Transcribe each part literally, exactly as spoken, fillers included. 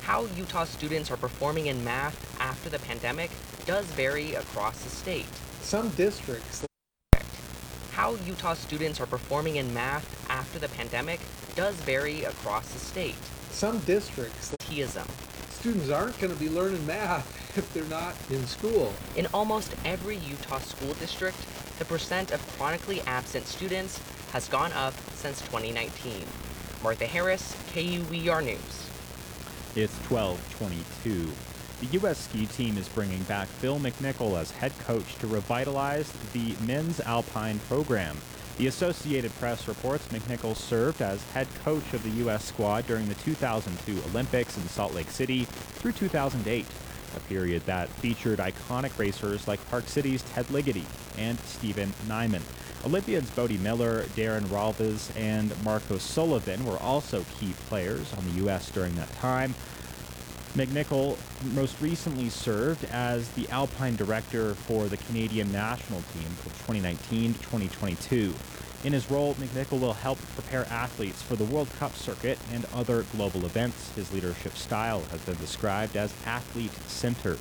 How Utah students are performing in math after the pandemic does vary across the state. Some districts How Utah students are performing in math after the pandemic does vary across the state. some districts Teism. students aren't going to be learning math if they're not in school. In almost every Utah school district, the percent of chronically absent students has gone up since twenty nineteen. Martha Harris, K U E R News. It's twelve twenty-two. The U S ski team is bringing back Bill McNichol as head coach to revitalize the men's alpine program. The Associated Press reports McNichol served as head coach of the U S squad during the two thousand two Olympics in Salt Lake City through two thousand eight, a period that featured iconic racers like Park City's Ted Ligety and Stephen Nyman. Olympians Bodie Miller, Darren Ralves, and Marco Sullivan were also key players on the U S during that time. McNichol most recently served as the Alpine director for the Canadian national team from twenty nineteen to twenty twenty-two. In his role, McNichol will help prepare athletes for the World Cup circuit and other global events. His leadership style has been described as athlete-centered.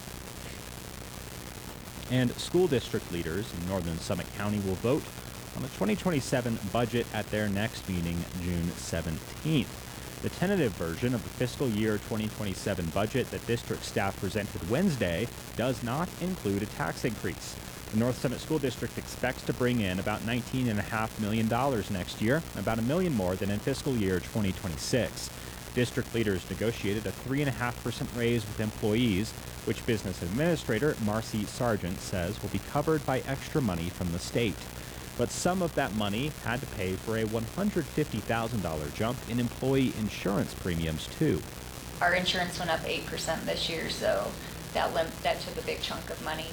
And school district leaders in Northern Summit County will vote on the twenty twenty-seven budget at their next meeting, June seventeenth. The tentative version of the fiscal year twenty twenty-seven budget that district staff presented Wednesday does not include a tax increase. The North Summit School District expects to bring in about nineteen point five million dollars next year, about a million more than in fiscal year twenty twenty-six. District leaders negotiated a three point five percent raise with employees, which Business Administrator Marcy Sargent says will be covered by extra money from the state. But some of that money had to pay for a one hundred fifty thousand dollars jump in employee insurance premiums, too. Our insurance went up eight percent this year, so that limp, that took a big chunk of money.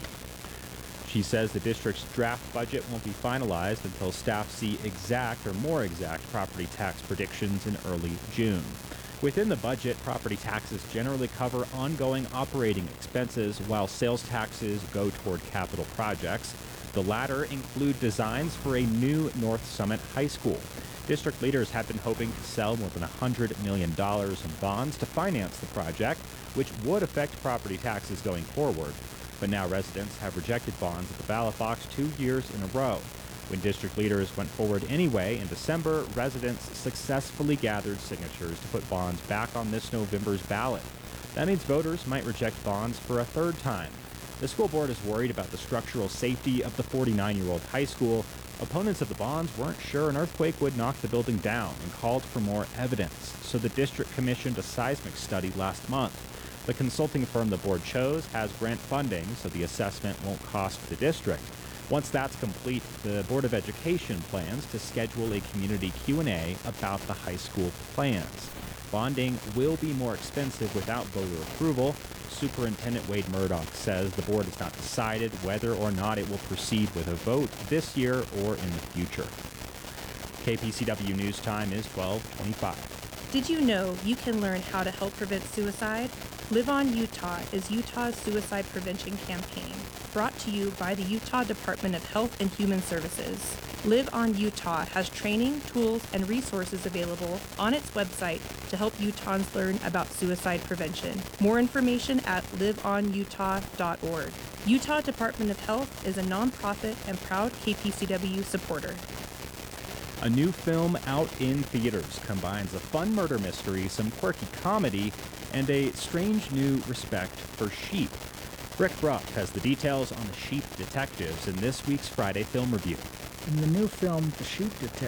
She says the district's draft budget won't be finalized until staff see exact or more exact property tax predictions in early June. Within the budget, property taxes generally cover ongoing operating expenses, while sales taxes go toward capital projects. The latter include designs for a new North Summit High School. District leaders have been hoping to sell more than one hundred million dollars in bonds to finance the project, which would affect property taxes going forward. But now residents have rejected bonds at the ballot box two years in a row. When district leaders went forward anyway in December, residents successfully gathered signatures to put bonds back on this November's ballot. That means voters might reject bonds for a third time. The school board is worried about the structural safety of the forty-nine-year-old high school. Opponents of the bonds weren't sure an earthquake would knock the building down and called for more evidence, so the district commissioned a seismic study last month. The consulting firm the board chose has grant funding, so the assessment won't cost the district. Once that's complete, the Board of Education plans to schedule a community Q and A about the high school plans. Bonding will be more expensive without voter approval. Superintendent Wade Murdoch says the board has not decided whether or not it will proceed with a vote this year or in the future. K P C W News Time is twelve twenty-five. Did you know you can learn how to help prevent suicide? Live On Utah is Utah's suicide prevention campaign, brought to you by the Utah Department of Health and Human Services. Live On Utah has training, tools, and resources available on its website to help Utahns learn about suicide prevention. More information at live on utah dot org. Utah Department of Health is a nonprofit and proud K P C W supporter. A new film out in theaters combines a fun murder mystery, some quirky comedy, and a strange new respect for sheep. Rick Brock has the details on the Sheep Detectives in this week's Friday Film Review. In the new film, The Sheep Detectives,